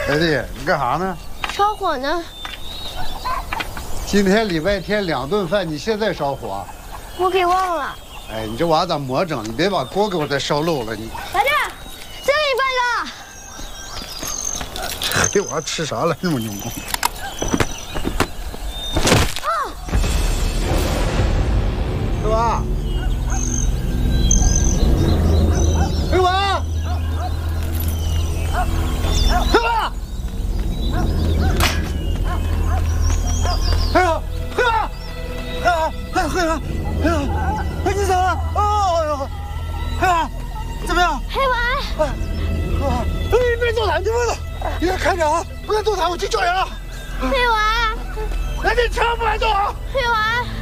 孩子，你干啥呢？ 烧火呢。 今天礼拜天2顿饭，你现在烧火？ 我给忘了。 哎，你这娃咋魔怔？你别把锅给我再烧漏了你。 来这儿，再给你这娃吃啥了？那么用功？黑娃，黑娃，黑娃，黑娃，黑娃，黑娃，哎，你咋了？哦，黑娃，怎么样？ 黑娃， 哎，别动他，你别动，你看着啊，不要动他，我去叫人啊。 黑娃， 哎，你千万不要动啊！ 黑娃。